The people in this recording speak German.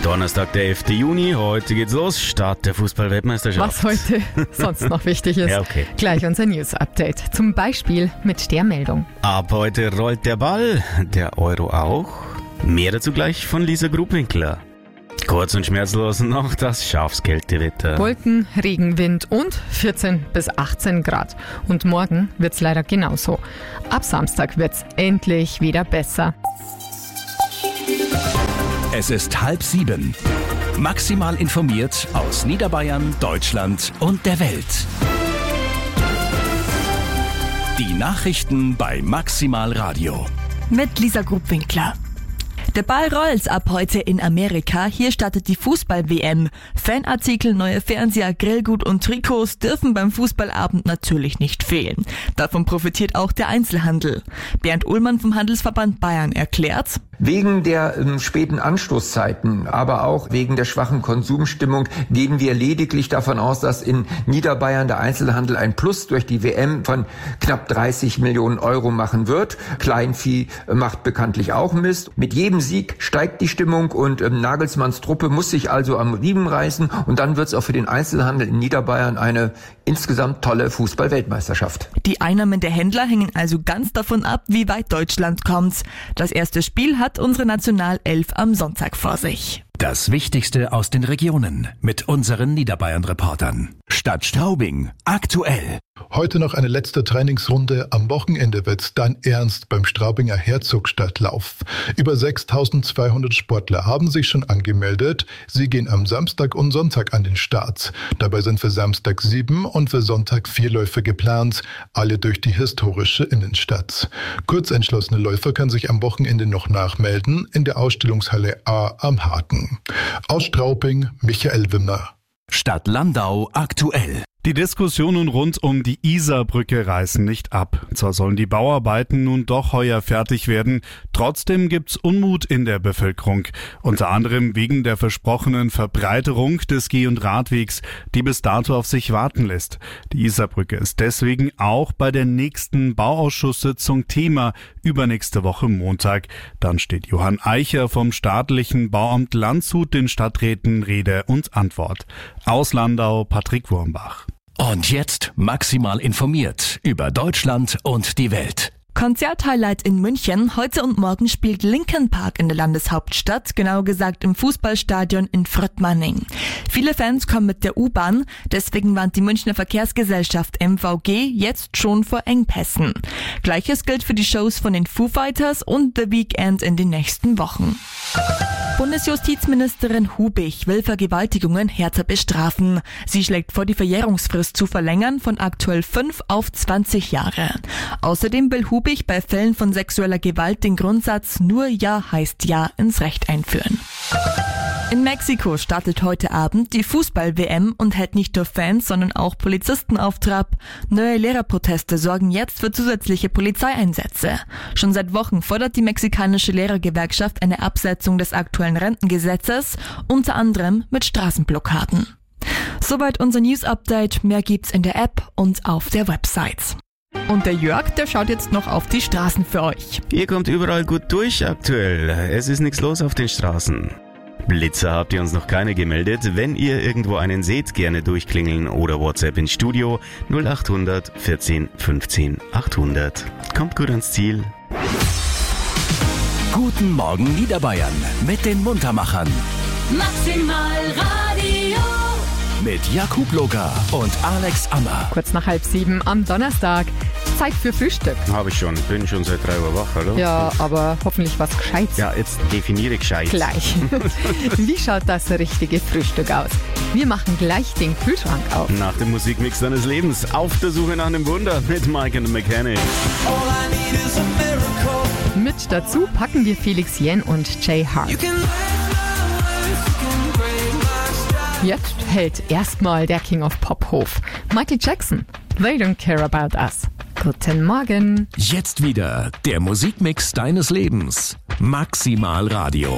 Donnerstag, der 11. Juni. Heute geht's los. Start der Fußball-Weltmeisterschaft. Was heute sonst noch wichtig ist. Ja, okay. Gleich unser News-Update. Zum Beispiel mit der Meldung. Ab heute rollt der Ball. Der Euro auch. Mehr dazu gleich von Lisa Grubwinkler. Kurz und schmerzlos noch das Schafskältewetter. Wolken, Regen, Wind und 14 bis 18 Grad. Und morgen wird's leider genauso. Ab Samstag wird's endlich wieder besser. Es ist 6:30. Maximal informiert aus Niederbayern, Deutschland und der Welt. Die Nachrichten bei Maximal Radio. Mit Lisa Grubwinkler. Der Ball rollt ab heute in Amerika. Hier startet die Fußball-WM. Fanartikel, neue Fernseher, Grillgut und Trikots dürfen beim Fußballabend natürlich nicht fehlen. Davon profitiert auch der Einzelhandel. Bernd Uhlmann vom Handelsverband Bayern erklärt: Wegen der späten Anstoßzeiten, aber auch wegen der schwachen Konsumstimmung gehen wir lediglich davon aus, dass in Niederbayern der Einzelhandel ein Plus durch die WM von knapp 30 Millionen Euro machen wird. Kleinvieh macht bekanntlich auch Mist. Mit jedem Sieg steigt die Stimmung und Nagelsmanns Truppe muss sich also am Riemen reißen und dann wird es auch für den Einzelhandel in Niederbayern eine insgesamt tolle Fußball-Weltmeisterschaft. Die Einnahmen der Händler hängen also ganz davon ab, wie weit Deutschland kommt. Das erste Spiel hat unsere Nationalelf am Sonntag vor sich. Das Wichtigste aus den Regionen mit unseren Niederbayern-Reportern. Stadt Straubing aktuell. Heute noch eine letzte Trainingsrunde. Am Wochenende wird's dann ernst beim Straubinger Herzogstadtlauf. Über 6.200 Sportler haben sich schon angemeldet. Sie gehen am Samstag und Sonntag an den Start. Dabei sind für Samstag 7 und für Sonntag 4 Läufe geplant. Alle durch die historische Innenstadt. Kurzentschlossene Läufer können sich am Wochenende noch nachmelden in der Ausstellungshalle A am Haken. Aus Straubing, Michael Wimmer. Stadt Landau aktuell. Die Diskussionen rund um die Isarbrücke reißen nicht ab. Zwar sollen die Bauarbeiten nun doch heuer fertig werden, trotzdem gibt's Unmut in der Bevölkerung. Unter anderem wegen der versprochenen Verbreiterung des Geh- und Radwegs, die bis dato auf sich warten lässt. Die Isarbrücke ist deswegen auch bei der nächsten Bauausschusssitzung Thema, übernächste Woche Montag. Dann steht Johann Eicher vom staatlichen Bauamt Landshut den Stadträten Rede und Antwort. Aus Landau, Patrick Wurmbach. Und jetzt maximal informiert über Deutschland und die Welt. Konzerthighlight in München. Heute und morgen spielt Linkin Park in der Landeshauptstadt, genauer gesagt im Fußballstadion in Fröttmanning. Viele Fans kommen mit der U-Bahn, deswegen warnt die Münchner Verkehrsgesellschaft MVG jetzt schon vor Engpässen. Gleiches gilt für die Shows von den Foo Fighters und The Weeknd in den nächsten Wochen. Bundesjustizministerin Hubich will Vergewaltigungen härter bestrafen. Sie schlägt vor, die Verjährungsfrist zu verlängern von aktuell 5 auf 20 Jahre. Außerdem will Hubich bei Fällen von sexueller Gewalt den Grundsatz "Nur Ja heißt Ja" ins Recht einführen. In Mexiko startet heute Abend die Fußball-WM und hält nicht nur Fans, sondern auch Polizisten auf Trab. Neue Lehrerproteste sorgen jetzt für zusätzliche Polizeieinsätze. Schon seit Wochen fordert die mexikanische Lehrergewerkschaft eine Absetzung des aktuellen Rentengesetzes, unter anderem mit Straßenblockaden. Soweit unser News-Update. Mehr gibt's in der App und auf der Website. Und der Jörg, der schaut jetzt noch auf die Straßen für euch. Ihr kommt überall gut durch aktuell. Es ist nichts los auf den Straßen. Blitzer habt ihr uns noch keine gemeldet. Wenn ihr irgendwo einen seht, gerne durchklingeln oder WhatsApp ins Studio 0800 14 15 800. Kommt gut ans Ziel. Guten Morgen Niederbayern mit den Muntermachern. Maximal Radio. Mit Jakub Loga und Alex Ammer. Kurz nach 6:30 am Donnerstag. Zeit für Frühstück. Habe ich schon. Bin schon seit 3 Uhr wach, hallo? Ja, aber hoffentlich was Gescheites. Ja, jetzt definiere gescheit. Gleich. Wie schaut das richtige Frühstück aus? Wir machen gleich den Kühlschrank auf. Nach dem Musikmix deines Lebens. Auf der Suche nach einem Wunder mit Mike and the Mechanic. Mit dazu packen wir Felix Jen und Jay Hart. Jetzt hält erstmal der King of Pop Hof. Michael Jackson. They don't care about us. Guten Morgen. Jetzt wieder der Musikmix deines Lebens. Maximal Radio.